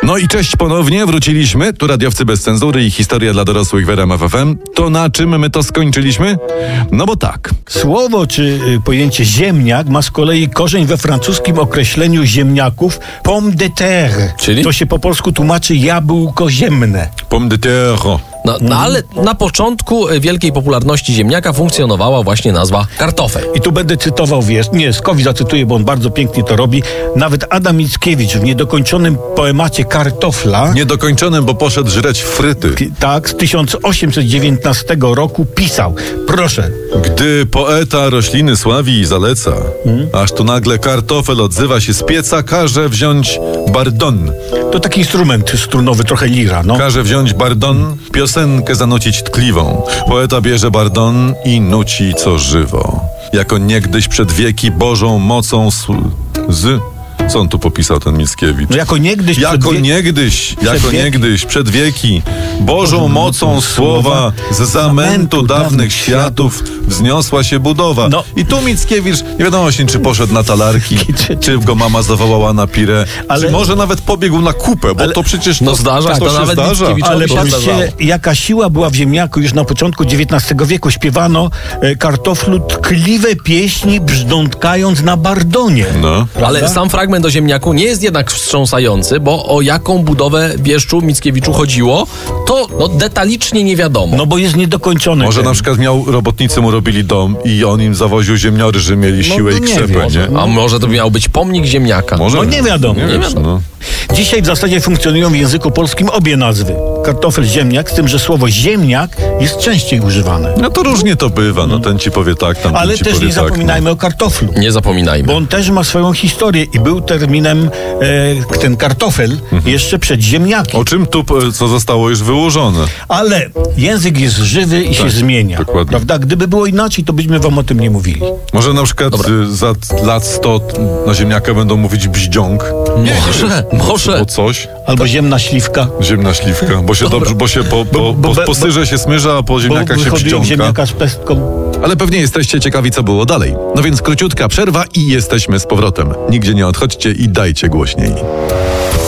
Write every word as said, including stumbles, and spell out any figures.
No i cześć ponownie, wróciliśmy. Tu radiowcy bez cenzury i historia dla dorosłych w R M F F M. To na czym my to skończyliśmy? No bo tak. Słowo czy y, pojęcie ziemniak ma z kolei korzeń we francuskim określeniu ziemniaków pomme de terre. Czyli? To się po polsku tłumaczy jabłko ziemne. Pomme de terre. No, no ale na początku wielkiej popularności ziemniaka funkcjonowała właśnie nazwa kartofel. I tu będę cytował, wiesz, nie, Skowi zacytuję, bo on bardzo pięknie to robi. Nawet Adam Mickiewicz w niedokończonym poemacie Kartofla, Niedokończonym, bo poszedł żreć fryty. ki- tak, z tysiąc osiemset dziewiętnastego roku pisał, proszę, Gdy poeta rośliny sławi i zaleca, aż tu nagle kartofel odzywa się z pieca, każe wziąć bardon. to taki instrument strunowy, trochę lira, no. Każe wziąć bardon, piosenkę zanucić tkliwą. Poeta bierze bardon i nuci co żywo. Jako niegdyś przed wieki Bożą mocą sł- z... Co on tu popisał, ten Mickiewicz? No jako niegdyś przed Jako wie- niegdyś, jako wieki. niegdyś, przed wieki, Bożą mocą słowa z zamętu dawnych światów wzniosła się budowa. No. I tu Mickiewicz, nie wiadomo właśnie, czy poszedł na talarki, Czy- czy go mama zawołała na pirę, Ale- czy może nawet pobiegł na kupę, bo Ale- to przecież No to, zdarza, to to się nawet zdarza. Mickiewicz- Ale to się patrzcie, zdarzało. jaka siła była w ziemniaku. Już na początku dziewiętnastego wieku śpiewano e, kartoflu tkliwe pieśni, brzdątkając na bardonie. No. Ale sam fragment o ziemniaku nie jest jednak wstrząsający, bo o jaką budowę wieszczu Mickiewiczu chodziło, to no, detalicznie nie wiadomo. No bo jest niedokończony. Może ten. na przykład miał, robotnicy mu robili dom i on im zawoził ziemniory, że mieli siłę to i nie krzepę, wiem. nie? A może to miał być pomnik ziemniaka? Może? No nie wiadomo. Nie Nie wiesz, wiadomo. no. Dzisiaj w zasadzie funkcjonują w języku polskim obie nazwy. Kartofel, ziemniak, z tym, że słowo ziemniak jest częściej używane. No to różnie to bywa, no ten ci powie tak, tam Ale ci też powie nie tak. zapominajmy o kartoflu. Nie zapominajmy. Bo on też ma swoją historię i był terminem e, ten kartofel jeszcze przed ziemniakiem. O czym tu, e, co zostało już wyłożone? Ale język jest żywy i się zmienia. dokładnie. Prawda? Gdyby było inaczej, to byśmy wam o tym nie mówili. Może na przykład y, za lat sto na ziemniaka będą mówić bździąg. Może, może. Bo coś. Albo ziemna śliwka. Ziemna śliwka, bo się dobrze, bo się po, po, bo- po, bo- po syrze się smyrza, a po Bo ziemniakach się wychodziłem bździąka. ziemniaka z pestką. Ale pewnie jesteście ciekawi, co było dalej. No więc króciutka przerwa i jesteśmy z powrotem. Nigdzie nie odchodźcie i dajcie głośniej.